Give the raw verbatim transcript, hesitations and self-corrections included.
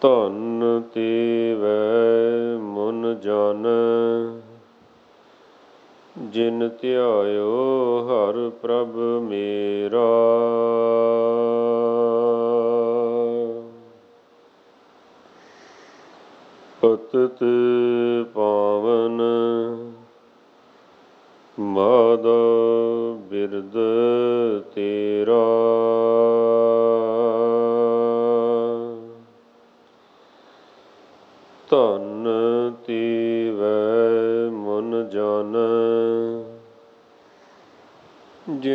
ਧਨ ਤੇਵੈ ਮਨ ਜਨ ਜਿਨ ਧਿਆਇਓ ਹਰਿ ਪ੍ਰਭ ਮੇਰਾ। ਪਤਿਤ ਪਾਵਨ ਮਾਧੋ ਬਿਰਦ ਤੇਰਾ। ਧਨ ਤੇਵੈ ਮਨ ਜਨ ਜਿਨ ਧਿਆਇਓ ਹਰਿ ਪ੍ਰਭ ਮੇਰਾ। ਪਤਿਤ ਪਾਵਨ ਮਾਧੋ ਬਿਰਦ ਤੇਰਾ। ਧਨ ਤੇਵੈ ਮਨ ਜਨ ਜਿਨ ਧਿਆਇਓ ਹਰਿ ਪ੍ਰਭ ਮੇਰਾ। ਜਿਨ ਧਿਆਇਓ ਹਰਿ ਪ੍ਰਭ ਮੇਰਾ। ਧਨ ਤੇਵੈ ਮਨ ਜਨ ਜਿਨ ਧਿਆਇਓ ਹਰਿ ਪ੍ਰਭ ਮੇਰਾ। ਧਨ ਤੇਵੈ ਮਨ ਜਨ ਜਿਨ ਧਿਆਇਓ ਹਰਿ ਪ੍ਰਭ ਮੇਰਾ।